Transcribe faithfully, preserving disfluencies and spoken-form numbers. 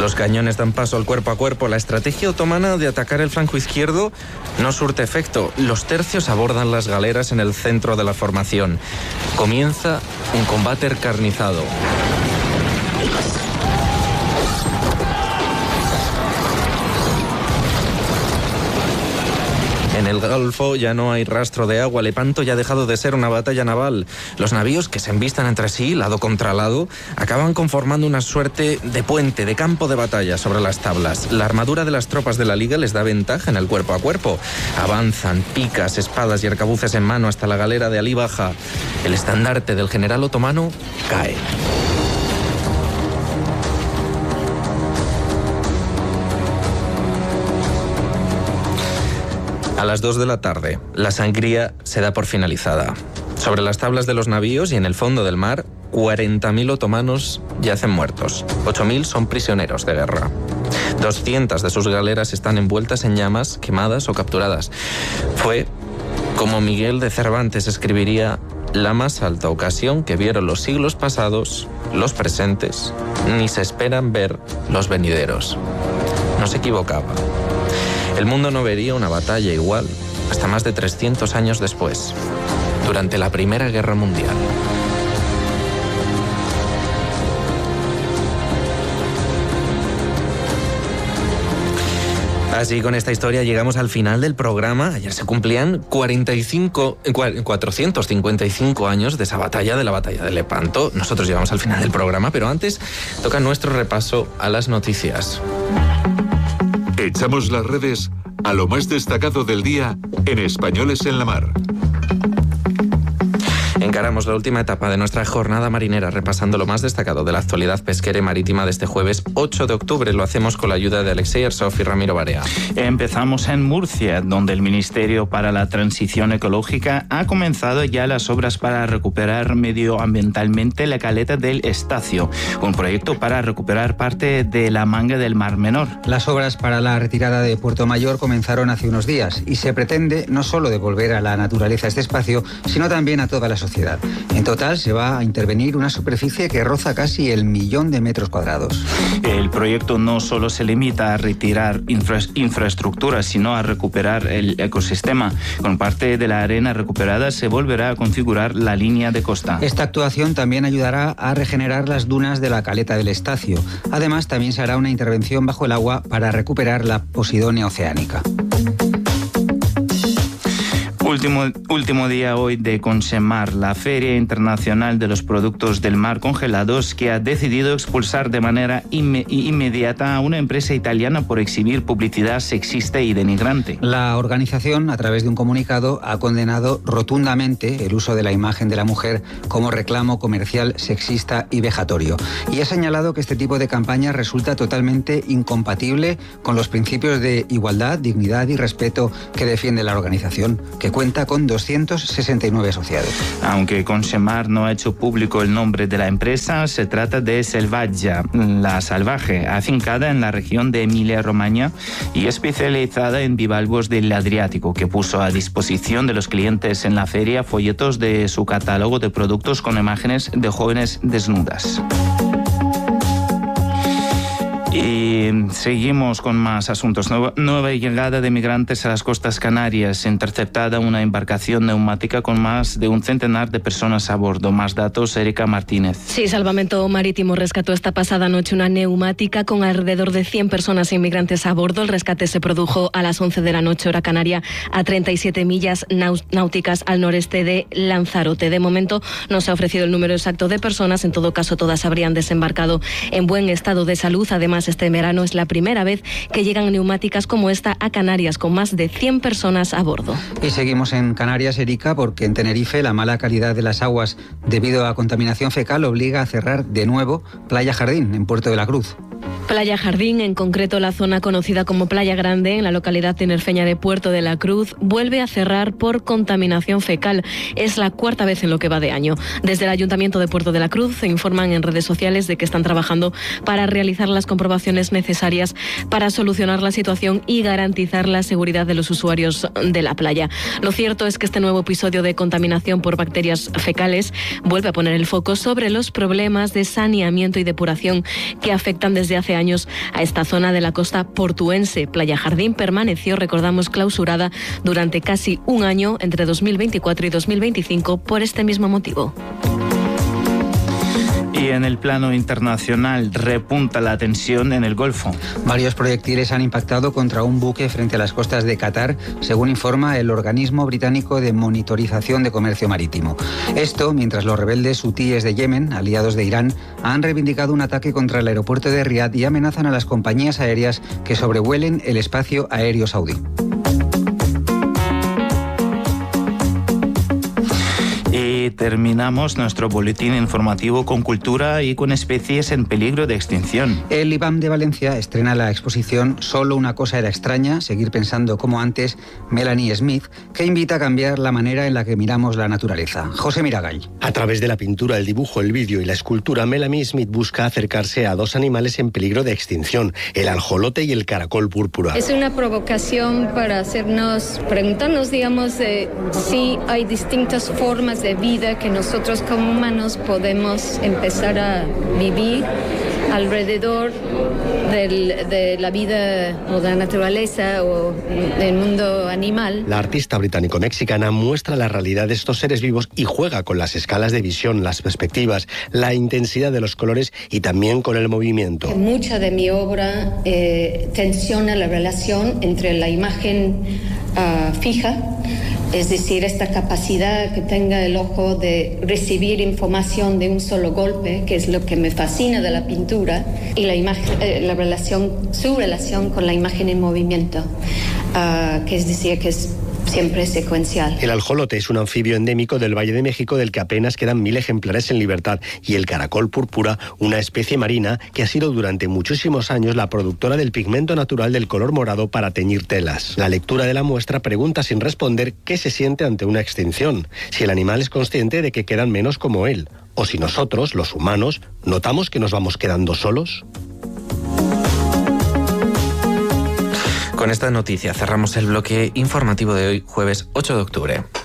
Los cañones dan paso al cuerpo a cuerpo. La estrategia otomana de atacar el flanco izquierdo no surte efecto. Los tercios abordan las galeras en el centro de la formación. Comienza un combate encarnizado. En el Golfo ya no hay rastro de agua. Lepanto ya ha dejado de ser una batalla naval. Los navíos, que se embistan entre sí, lado contra lado, acaban conformando una suerte de puente, de campo de batalla sobre las tablas. La armadura de las tropas de la Liga les da ventaja en el cuerpo a cuerpo. Avanzan, picas, espadas y arcabuces en mano hasta la galera de Alí Baja. El estandarte del general otomano cae. A las dos de la tarde, la sangría se da por finalizada. Sobre las tablas de los navíos y en el fondo del mar, cuarenta mil otomanos yacen muertos. ocho mil son prisioneros de guerra. doscientas de sus galeras están envueltas en llamas, quemadas o capturadas. Fue, como Miguel de Cervantes escribiría, la más alta ocasión que vieron los siglos pasados, los presentes, ni se esperan ver los venideros. No se equivocaba. El mundo no vería una batalla igual hasta más de trescientos años después, durante la Primera Guerra Mundial. Así, con esta historia llegamos al final del programa. Ayer se cumplían cuarenta y cinco, cuatrocientos cincuenta y cinco años de esa batalla, de la batalla de Lepanto. Nosotros llegamos al final del programa, pero antes toca nuestro repaso a las noticias. Echamos las redes a lo más destacado del día en Españoles en la Mar. Encaramos la última etapa de nuestra jornada marinera repasando lo más destacado de la actualidad pesquera y marítima de este jueves ocho de octubre. Lo hacemos con la ayuda de Alexei Arsov y Ramiro Barea. Empezamos en Murcia, donde el Ministerio para la Transición Ecológica ha comenzado ya las obras para recuperar medioambientalmente la caleta del Estacio, un proyecto para recuperar parte de la manga del Mar Menor. Las obras para la retirada de Puerto Mayor comenzaron hace unos días y se pretende no solo devolver a la naturaleza este espacio, sino también a toda la sociedad. En total se va a intervenir una superficie que roza casi el millón de metros cuadrados. El proyecto no solo se limita a retirar infra infraestructuras, sino a recuperar el ecosistema. Con parte de la arena recuperada se volverá a configurar la línea de costa. Esta actuación también ayudará a regenerar las dunas de la caleta del Estacio. Además, también se hará una intervención bajo el agua para recuperar la Posidonia oceánica. Último, último día hoy de Consemar, la Feria Internacional de los Productos del Mar Congelados, que ha decidido expulsar de manera inme inmediata a una empresa italiana por exhibir publicidad sexista y denigrante. La organización, a través de un comunicado, ha condenado rotundamente el uso de la imagen de la mujer como reclamo comercial sexista y vejatorio. Y ha señalado que este tipo de campaña resulta totalmente incompatible con los principios de igualdad, dignidad y respeto que defiende la organización, que cuenta con doscientos sesenta y nueve asociados. Aunque Consemar no ha hecho público el nombre de la empresa, se trata de Selvaggia, la salvaje, afincada en la región de Emilia-Romagna y especializada en bivalvos del Adriático, que puso a disposición de los clientes en la feria folletos de su catálogo de productos con imágenes de jóvenes desnudas. Y seguimos con más asuntos. Nueva, nueva llegada de migrantes a las costas canarias. Interceptada una embarcación neumática con más de un centenar de personas a bordo. Más datos, Erika Martínez. Sí, Salvamento Marítimo rescató esta pasada noche una neumática con alrededor de cien personas inmigrantes a bordo. El rescate se produjo a las once de la noche, hora canaria, a treinta y siete millas náuticas al noreste de Lanzarote. De momento no se ha ofrecido el número exacto de personas. En todo caso, todas habrían desembarcado en buen estado de salud. Además, este verano es la primera vez que llegan neumáticas como esta a Canarias, con más de cien personas a bordo. Y seguimos en Canarias, Erika, porque en Tenerife la mala calidad de las aguas debido a contaminación fecal obliga a cerrar de nuevo Playa Jardín, en Puerto de la Cruz. Playa Jardín, en concreto la zona conocida como Playa Grande, en la localidad tinerfeña de Puerto de la Cruz, vuelve a cerrar por contaminación fecal. Es la cuarta vez en lo que va de año. Desde el Ayuntamiento de Puerto de la Cruz se informan en redes sociales de que están trabajando para realizar las comprobaciones necesarias para solucionar la situación y garantizar la seguridad de los usuarios de la playa. Lo cierto es que este nuevo episodio de contaminación por bacterias fecales vuelve a poner el foco sobre los problemas de saneamiento y depuración que afectan desde hace años años a esta zona de la costa portuense. Playa Jardín permaneció, recordamos, clausurada durante casi un año entre dos mil veinticuatro y dos mil veinticinco por este mismo motivo. Y en el plano internacional repunta la tensión en el Golfo. Varios proyectiles han impactado contra un buque frente a las costas de Qatar, según informa el organismo británico de monitorización de comercio marítimo. Esto mientras los rebeldes hutíes de Yemen, aliados de Irán, han reivindicado un ataque contra el aeropuerto de Riad y amenazan a las compañías aéreas que sobrevuelen el espacio aéreo saudí. Y terminamos nuestro boletín informativo con cultura y con especies en peligro de extinción. El IBAM de Valencia estrena la exposición Solo una cosa era extraña, seguir pensando como antes, Melanie Smith, que invita a cambiar la manera en la que miramos la naturaleza. José Miragall. A través de la pintura, el dibujo, el vídeo y la escultura, Melanie Smith busca acercarse a dos animales en peligro de extinción, el ajolote y el caracol púrpura. Es una provocación para hacernos, preguntarnos, digamos, eh, si hay distintas formas de vida que nosotros como humanos podemos empezar a vivir alrededor del, de la vida o de la naturaleza o del mundo animal. La artista británico-mexicana muestra la realidad de estos seres vivos y juega con las escalas de visión, las perspectivas, la intensidad de los colores y también con el movimiento. Mucha de mi obra eh, tensiona la relación entre la imagen uh, fija, es decir, esta capacidad que tenga el ojo de recibir información de un solo golpe, que es lo que me fascina de la pintura, y la imagen, eh, la relación, su relación con la imagen en movimiento, uh, que es decir, que es siempre secuencial. El ajolote es un anfibio endémico del Valle de México del que apenas quedan mil ejemplares en libertad, y el caracol púrpura, una especie marina que ha sido durante muchísimos años la productora del pigmento natural del color morado para teñir telas. La lectura de la muestra pregunta sin responder qué se siente ante una extinción, si el animal es consciente de que quedan menos como él, o si nosotros, los humanos, notamos que nos vamos quedando solos. Con esta noticia cerramos el bloque informativo de hoy, jueves ocho de octubre.